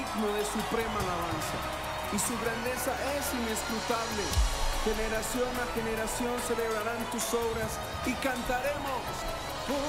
digno de suprema alabanza, y su grandeza es inescrutable. Generación a generación celebrarán tus obras y cantaremos.